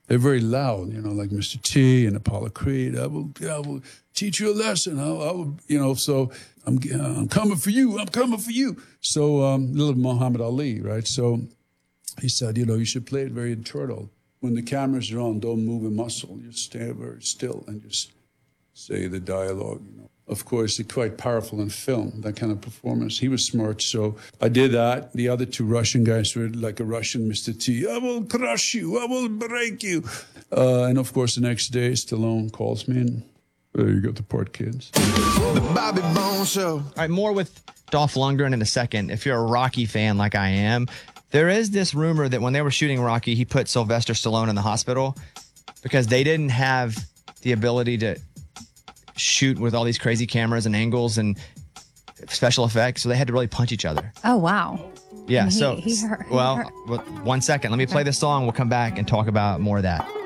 They're very loud, like Mr. T and Apollo Creed. I will teach you a lesson. I will, so I'm coming for you. I'm coming for you. So little Muhammad Ali, right? So he said, you should play it very internal. When the cameras are on, don't move a muscle. Just stay very still and just say the dialogue, Of course, it's quite powerful in film, that kind of performance. He was smart, so I did that. The other two Russian guys were like a Russian Mr. T. I will crush you. I will break you. And of course, the next day, Stallone calls me and there you got the part, kids. The Bobby Bones Show. All right, more with Dolph Lundgren in a second. If you're a Rocky fan like I am, there is this rumor that when they were shooting Rocky, he put Sylvester Stallone in the hospital because they didn't have the ability to shoot with all these crazy cameras and angles and special effects, so they had to really punch each other. Oh, wow. Yeah, I mean, so, he hurt, well, 1 second. Let me play this song. We'll come back and talk about more of that.